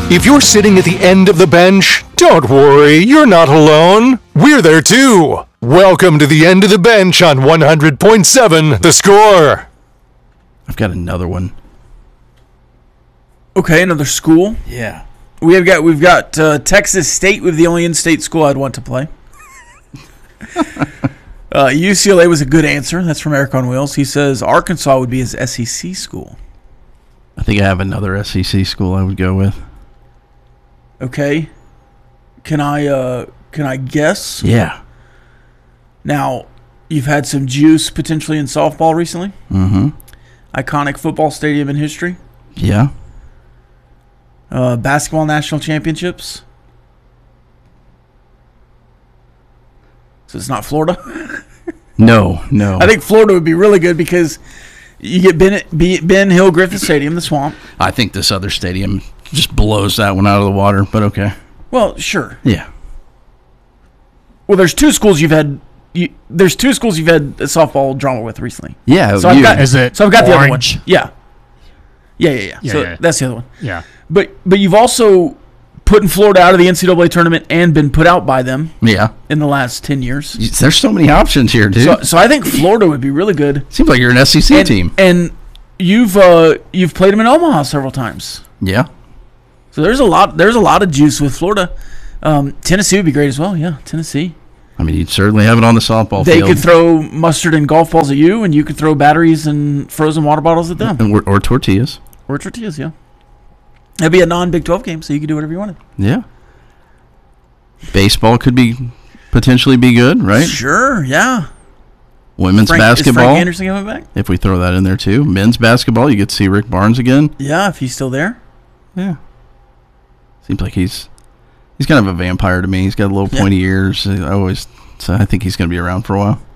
If you're sitting at the end of the bench, don't worry, you're not alone. We're there too. Welcome to the end of the bench on 100.7 The Score. I've got another one. Okay, another school. Yeah. We've got Texas State with the only in-state school I'd want to play. UCLA was a good answer. That's from Eric on Wheels. He says Arkansas would be his SEC school. I think I have another SEC school I would go with. Okay. Can I guess? Yeah. Now, you've had some juice potentially in softball recently. Mm-hmm. Iconic football stadium in history. Yeah. Basketball national championships. So it's not Florida? No. I think Florida would be really good because you get Ben Hill Griffith Stadium, the Swamp. I think this other stadium just blows that one out of the water, but okay. Well, sure. Yeah. Well, there's two schools you've had. There's two schools you've had a softball drama with recently. Yeah. So I've got the other one. Orange? Yeah. So that's the other one. Yeah. But you've also put in Florida out of the NCAA tournament and been put out by them. Yeah. In the last 10 years. There's so many options here, dude. So I think Florida would be really good. Seems like you're an SEC team. And you've played them in Omaha several times. Yeah. So there's a lot of juice with Florida. Tennessee would be great as well. Yeah, Tennessee. I mean, you'd certainly have it on the softball They field. could throw mustard and golf balls at you, and you could throw batteries and frozen water bottles at them. Or tortillas. Or tortillas, yeah. It'd be a non-Big 12 game, so you could do whatever you wanted. Yeah. Baseball could potentially be good, right? Sure, yeah. Women's basketball. Is Frank Anderson coming back? If we throw that in there, too. Men's basketball, you get to see Rick Barnes again. Yeah, if he's still there. Yeah. Seems like he's kind of a vampire to me. He's got little pointy ears. So I think he's going to be around for a while.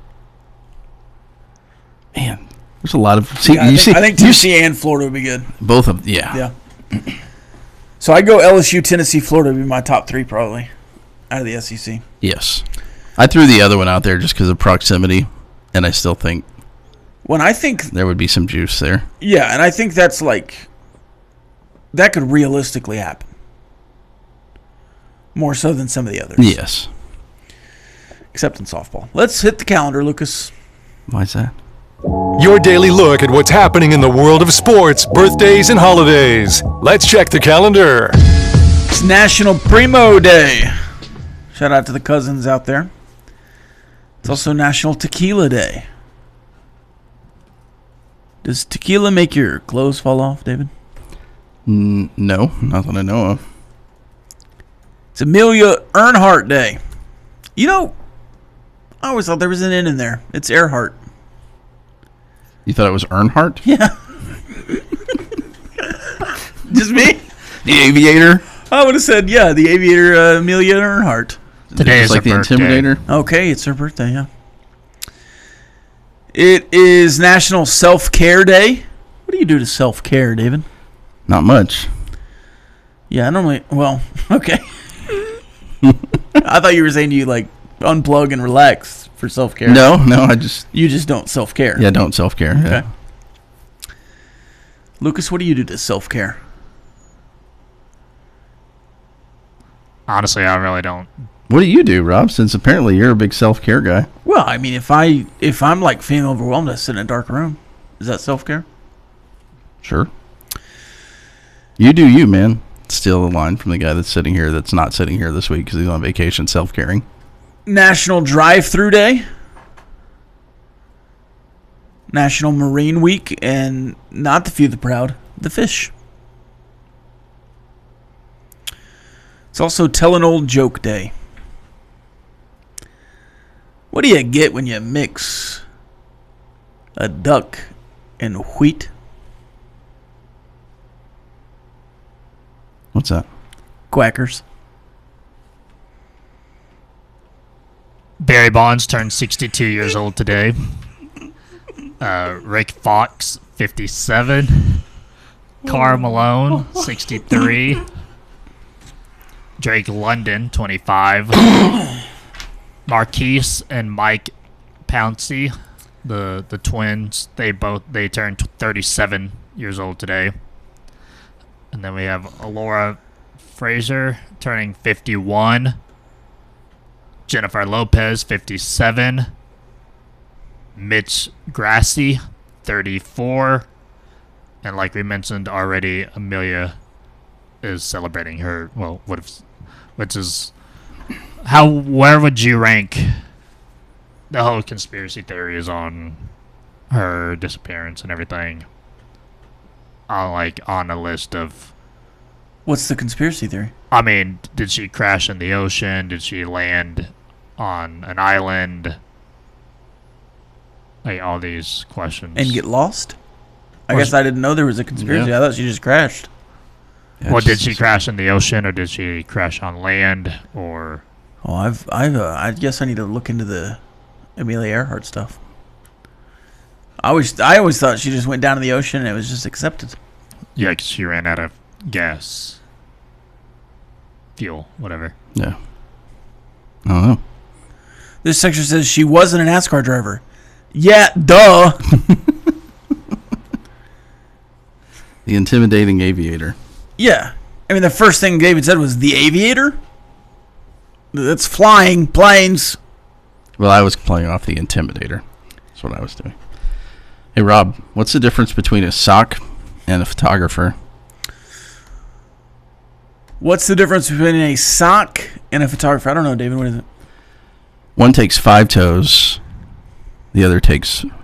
Man, there's a lot of... I think Tennessee and Florida would be good. Both of them, yeah. Yeah. So I'd go LSU, Tennessee, Florida would be my top three probably out of the SEC. Yes. I threw the other one out there just because of proximity, and I still think there would be some juice there. Yeah, and I think that could realistically happen. More so than some of the others. Yes. Except in softball. Let's hit the calendar, Lucas. Why is that? Your daily look at what's happening in the world of sports, birthdays, and holidays. Let's check the calendar. It's National Primo Day. Shout out to the cousins out there. It's also National Tequila Day. Does tequila make your clothes fall off, David? No, not that I know of. It's Amelia Earhart Day. You know, I always thought there was an N in there. It's Earhart. You thought it was Earnhardt? Yeah. Just me? The Aviator? I would have said, yeah, the Aviator Amelia Earhart. Today is like the birthday. Intimidator? Okay, it's her birthday, yeah. It is National Self-Care Day. What do you do to self-care, David? Not much. Yeah, I normally... Well, okay. I thought you were saying you, unplug and relax for self-care. No, You just don't self-care. Yeah, don't self-care. Okay. Yeah. Lucas, what do you do to self-care? Honestly, I really don't. What do you do, Rob, since apparently you're a big self-care guy? Well, I mean, if I'm feeling overwhelmed, I sit in a dark room. Is that self-care? Sure. You do you, man. Steal the line from the guy that's not sitting here this week because he's on vacation self-caring. National Drive-Thru Day. National Marine Week, and not the few, the proud, the fish. It's also Tell an Old Joke Day. What do you get when you mix a duck and wheat? What's that? Quackers. Barry Bonds turned 62 years old today. Rick Fox, 57. Karl Malone, 63. Drake London, 25. Marquise and Mike Pouncey, the twins, they turned 37 years old today. And then we have Alora Fraser turning 51. Jennifer Lopez, 57. Mitch Grassi, 34. And like we mentioned already, Amelia is celebrating her, well, which is, where would you rank the whole conspiracy theories on her disappearance and everything? On a list of, What's the conspiracy theory? I mean, did she crash in the ocean? Did she land on an island? Like, all these questions. And get lost? I Or guess she- I didn't know there was a conspiracy. Yeah. I thought she just crashed. Yeah, Well, did just- she crash in the ocean, or did she crash on land, or... Oh, I guess I need to look into the Amelia Earhart stuff. I always thought she just went down to the ocean and it was just accepted. Yeah, 'cause she ran out of gas. Fuel, whatever. Yeah. I don't know. This section says she wasn't a NASCAR driver. Yeah, duh. The intimidating aviator. Yeah. I mean, the first thing David said was the aviator? That's flying planes. Well, I was playing off the intimidator. That's what I was doing. Hey, Rob, what's the difference between a sock and a photographer? What's the difference between a sock and a photographer? I don't know, David. What is it? One takes 5 toes. The other takes